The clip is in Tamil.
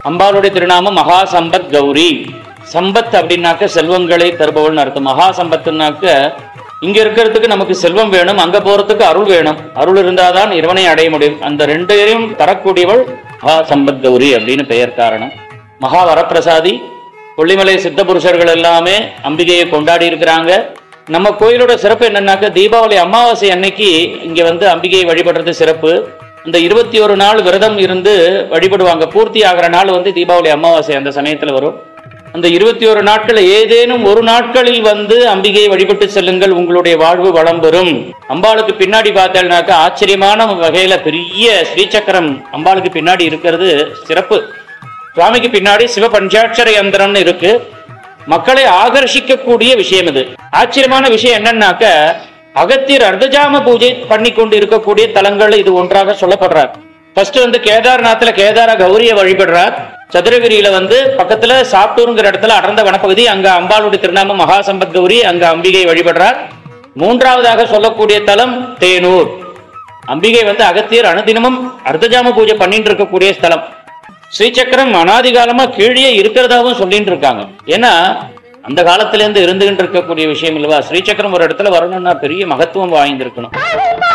அம்பாளுடைய திருநாமம் மகா சம்பத் கௌரி. சம்பத் அப்படின்னாக்க செல்வங்களை தருபவள்னு அர்த்தம். மகா சம்பத்துனாக்க இங்க இருக்கிறதுக்கு நமக்கு செல்வம் வேணும், அங்க போறதுக்கு அருள் வேணும். அருள் இருந்தாதான் இறைவனை அடைய முடியும். அந்த ரெண்டையும் தரக்கூடியவள் மகா சம்பத் கௌரி அப்படின்னு பெயர் காரணம். மகா வரப்பிரசாதி. கொல்லிமலை சித்த புருஷர்கள் எல்லாமே அம்பிகையை கொண்டாடி இருக்கிறாங்க. நம்ம கோயிலோட சிறப்பு என்னன்னாக்க தீபாவளி அமாவாசை அன்னைக்கு இங்க வந்து அம்பிகையை வழிபடுறது சிறப்பு. இந்த 21 நாள் விரதம் இருந்து வழிபடுவாங்க. பூர்த்தி ஆகிற நாள் வந்து தீபாவளி அமாவாசை அந்த சமயத்துல வரும். அந்த 21 நாட்கள் ஏதேனும் ஒரு நாட்களில் வந்து அம்பிகையை வழிபட்டு செல்லுங்கள், உங்களுடைய வாழ்வு வளம் பெறும். அம்பாளுக்கு பின்னாடி பார்த்தேன்னாக்க ஆச்சரியமான வகையில பெரிய ஸ்ரீசக்கரம் அம்பாளுக்கு பின்னாடி இருக்கிறது சிறப்பு. சுவாமிக்கு பின்னாடி சிவ பஞ்சாட்சர யந்திரம்னு இருக்கு. மக்களை ஆகர்ஷிக்கக்கூடிய விஷயம் இது. ஆச்சரியமான விஷயம் என்னன்னாக்க அகத்தியர் அர்த்தஜாம பூஜை பண்ணி கொண்டு இருக்கக்கூடிய தலங்கள் இது ஒன்றாக சொல்லப்படுறார். ஃபர்ஸ்ட் வந்து கேதார்நாத்ல கேதார கௌரியை வழிபடுறார். சதுரகிரியில வந்து பக்கத்துல சாப்டூருங்கிற இடத்துல அடர்ந்த வனப்பகுதி, அங்க அம்பாளுடைய திருநாமம் மகா சம்பத் கௌரி, அங்க அம்பிகை வழிபடுறார். மூன்றாவதாக சொல்லக்கூடிய தலம் தேனூர். அம்பிகை வந்து அகத்தியர் அனுதினமும் அர்த்தஜாம பூஜை பண்ணிட்டு இருக்கக்கூடிய ஸ்தலம். ஸ்ரீசக்கரம் அனாதிகாலமா கீழே இருக்கிறதாவும் சொல்லிட்டு இருக்காங்க. ஏன்னா அந்த காலத்துல இருந்து இருந்துகிட்டு இருக்கக்கூடிய விஷயம் இல்லவா. ஸ்ரீசக்கரம் ஒரு இடத்துல வரணும்னா பெரிய மகத்துவம் வாய்ந்திருக்கணும்.